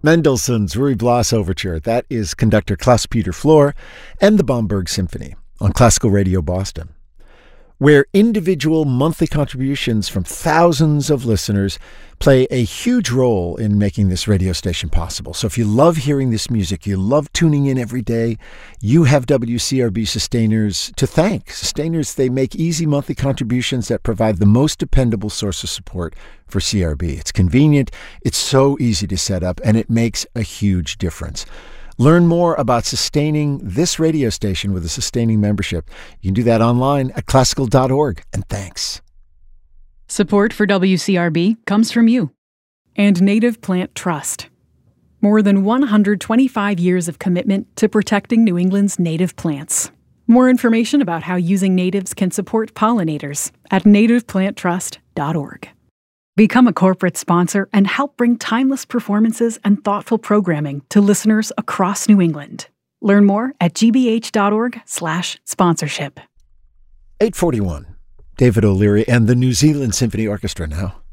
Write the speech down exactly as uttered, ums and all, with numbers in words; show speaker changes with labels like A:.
A: Mendelssohn's Ruy Blas Overture. That is conductor Klaus-Peter Flohr and the Bomberg Symphony on Classical Radio Boston, where individual monthly contributions from thousands of listeners play a huge role in making this radio station possible. So if you love hearing this music, you love tuning in every day, you have W C R B sustainers to thank. Sustainers, they make easy monthly contributions that provide the most dependable source of support for C R B. It's convenient, it's so easy to set up, and it makes a huge difference. Learn more about sustaining this radio station with a sustaining membership. You can do that online at classical dot org. And thanks.
B: Support for W C R B comes from you and Native Plant Trust. More than one hundred twenty-five years of commitment to protecting New England's native plants. More information about how using natives can support pollinators at native plant trust dot org. Become a corporate sponsor and help bring timeless performances and thoughtful programming to listeners across New England. Learn more at g b h dot org slash sponsorship.
A: eight forty-one. David O'Leary and the New Zealand Symphony Orchestra now.